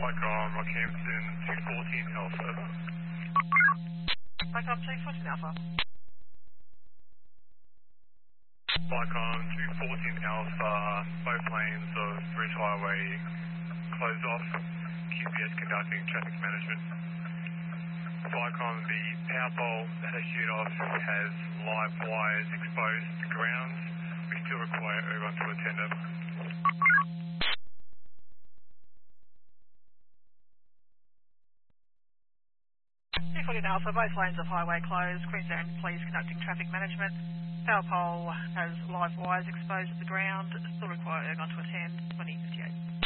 Vicom, Rockhampton 214 Alpha. Vicom 214 Alpha. Vicom 214 Alpha, both lanes of Bridge Highway closed off. QPS conducting traffic management. Vicom, the power pole that has sheared off has live wires exposed to ground. We still require everyone to attend it. 214 Alpha, both lanes of highway closed. Queensland Police conducting traffic management. Power pole has live wires exposed to the ground. Still require ergon to attend. 2058.